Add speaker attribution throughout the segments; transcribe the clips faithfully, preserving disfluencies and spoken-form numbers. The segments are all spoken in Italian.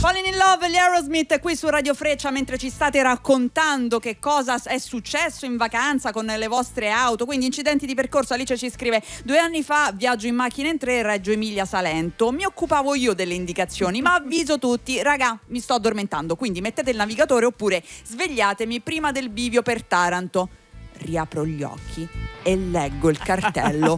Speaker 1: Falling in Love, gli Aerosmith qui su Radio Freccia, mentre ci state raccontando che cosa è successo in vacanza con le vostre auto, quindi incidenti di percorso. Alice ci scrive: due anni fa viaggio in macchina in tre, Reggio Emilia Salento, mi occupavo io delle indicazioni, ma avviso tutti, raga, mi sto addormentando, quindi mettete il navigatore oppure svegliatemi prima del bivio per Taranto. Riapro gli occhi e leggo il cartello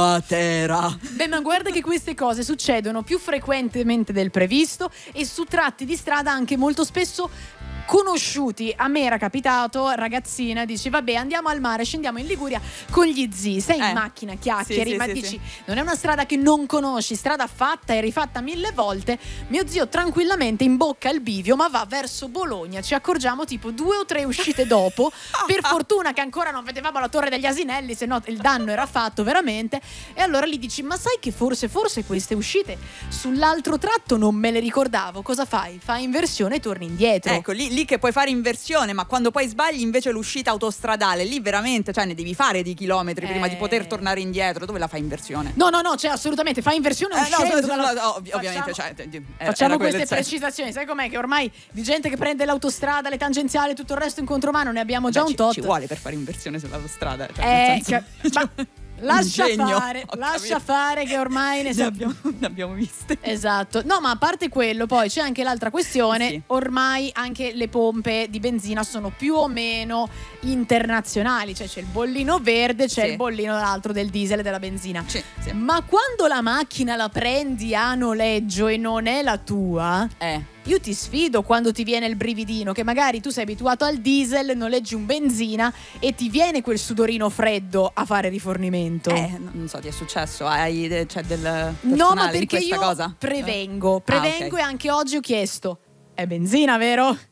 Speaker 1: Matera.
Speaker 2: Beh, ma guarda che queste cose succedono più frequentemente del previsto e su tratti di strada anche molto spesso conosciuti. A me era capitato, ragazzina, dici vabbè andiamo al mare, scendiamo in Liguria con gli zii, sei
Speaker 1: eh.
Speaker 2: in macchina, chiacchieri,
Speaker 1: sì, sì,
Speaker 2: ma
Speaker 1: sì,
Speaker 2: dici
Speaker 1: sì.
Speaker 2: non è una strada che non conosci, strada fatta e rifatta mille volte. Mio zio tranquillamente imbocca il bivio ma va verso Bologna, ci accorgiamo tipo due o tre uscite dopo. Per fortuna che ancora non vedevamo la Torre degli Asinelli, se no il danno era fatto veramente. E allora gli dici ma sai che forse forse queste uscite sull'altro tratto non me le ricordavo. Cosa fai? Fai inversione e torni indietro.
Speaker 1: Ecco, lì, lì che puoi fare inversione, ma quando poi sbagli invece l'uscita autostradale, lì veramente, cioè ne devi fare di chilometri
Speaker 2: Eh.
Speaker 1: prima di poter tornare indietro. Dove la fai inversione?
Speaker 2: No, no, no, cioè assolutamente fai inversione
Speaker 1: Eh,
Speaker 2: uscendo
Speaker 1: no,
Speaker 2: dalla-
Speaker 1: no, ov- ovviamente,
Speaker 2: Facciamo-
Speaker 1: cioè, eh, era
Speaker 2: Facciamo
Speaker 1: quello
Speaker 2: queste
Speaker 1: il senso.
Speaker 2: precisazioni, sai com'è che ormai di gente che prende l'autostrada, le tangenziali e tutto il resto in contromano ne abbiamo già
Speaker 1: Beh,
Speaker 2: un
Speaker 1: ci,
Speaker 2: tot.
Speaker 1: ci vuole per fare inversione sull'autostrada, cioè,
Speaker 2: Eh,
Speaker 1: nel senso-
Speaker 2: che- ma lascia
Speaker 1: ingegno,
Speaker 2: fare,
Speaker 1: ho
Speaker 2: lascia
Speaker 1: capito.
Speaker 2: fare che ormai ne
Speaker 1: ne
Speaker 2: sa-
Speaker 1: abbiamo, ne abbiamo viste.
Speaker 2: Esatto. No, ma a parte quello, poi c'è anche l'altra questione.
Speaker 1: Sì.
Speaker 2: Ormai anche le pompe di benzina sono più o meno internazionali. Cioè c'è il bollino verde, c'è
Speaker 1: Sì.
Speaker 2: il bollino dall'altro del diesel e della benzina.
Speaker 1: Sì, sì.
Speaker 2: Ma quando la macchina la prendi a noleggio e non è la tua,
Speaker 1: Eh.
Speaker 2: io ti sfido quando ti viene il brividino, che magari tu sei abituato al diesel, noleggi un benzina e ti viene quel sudorino freddo a fare rifornimento.
Speaker 1: Eh, non so, ti è successo? Hai de- c'è del personale
Speaker 2: No, ma
Speaker 1: in
Speaker 2: perché
Speaker 1: questa
Speaker 2: io
Speaker 1: cosa?
Speaker 2: prevengo,
Speaker 1: Ah,
Speaker 2: prevengo
Speaker 1: ok.
Speaker 2: e anche oggi ho chiesto: è benzina, vero?